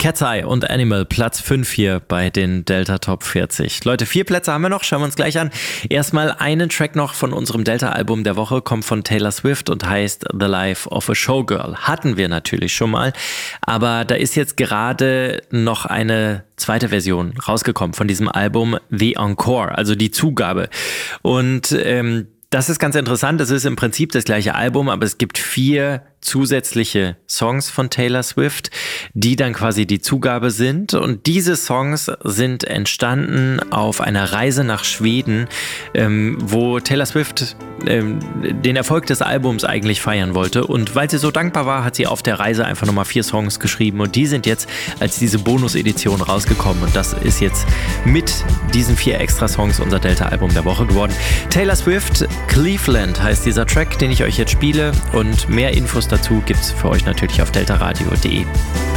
Cat's Eye und Animal, Platz 5 hier bei den Delta Top 40. Leute, 4 Plätze haben wir noch, schauen wir uns gleich an. Erstmal einen Track noch von unserem Delta-Album der Woche, kommt von Taylor Swift und heißt The Life of a Showgirl. Hatten wir natürlich schon mal, aber da ist jetzt gerade noch eine zweite Version rausgekommen von diesem Album, The Encore, also die Zugabe. Und das ist ganz interessant, das ist im Prinzip das gleiche Album, aber es gibt 4 zusätzliche Songs von Taylor Swift, die dann quasi die Zugabe sind. Und diese Songs sind entstanden auf einer Reise nach Schweden, wo Taylor Swift den Erfolg des Albums eigentlich feiern wollte. Und weil sie so dankbar war, hat sie auf der Reise einfach nochmal 4 Songs geschrieben. Und die sind jetzt als diese Bonus-Edition rausgekommen. Und das ist jetzt mit diesen 4 Extra-Songs unser Delta-Album der Woche geworden. Taylor Swift, Cleveland heißt dieser Track, den ich euch jetzt spiele. Und mehr Infos dazu gibt's für euch natürlich auf deltaradio.de.